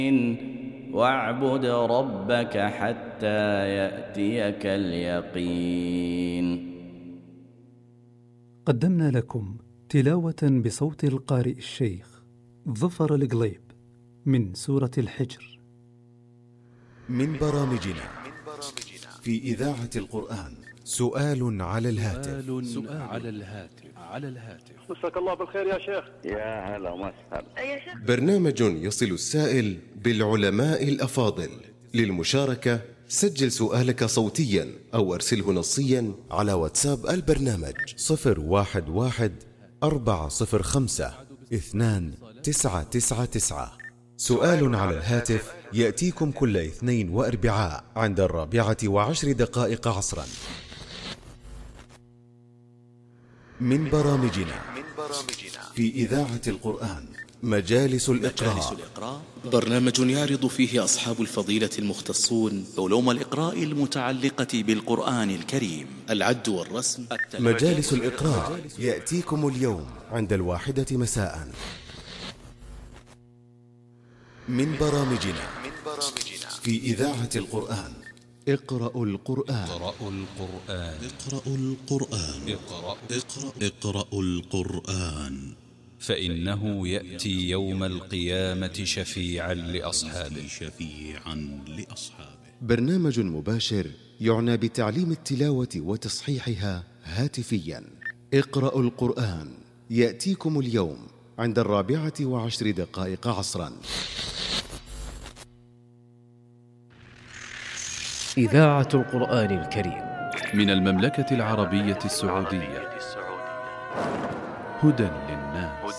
واعبد ربك حتى يأتيك اليقين. قدمنا لكم تلاوة بصوت القارئ الشيخ ظفر القليب من سورة الحجر. من برامجنا في إذاعة القرآن سؤال على الهاتف. مساك الله بالخير يا شيخ. يا هلا وسهلا يا شيخ. برنامج يصل السائل بالعلماء الأفاضل. للمشاركة سجل سؤالك صوتيا أو أرسله نصيا على واتساب البرنامج 011-405-2999. سؤال على الهاتف يأتيكم كل اثنين وأربعاء عند 14:10 عصرا. من برامجنا في إذاعة القرآن مجالس الإقراء. برنامج يعرض فيه أصحاب الفضيلة المختصون علوم الإقراء المتعلقة بالقرآن الكريم، العد والرسم. مجالس الإقراء يأتيكم اليوم عند 1 مساء. من برامجنا في إذاعة القرآن اقرأوا القرآن. اقرأوا القرآن فإنه يأتي يوم القيامة شفيعا لأصحابه. برنامج مباشر يعنى بتعليم التلاوة وتصحيحها هاتفيا. اقرأوا القرآن يأتيكم اليوم عند 14:10 عصرا. إذاعة القرآن الكريم من المملكة العربية السعودية. هدى للناس.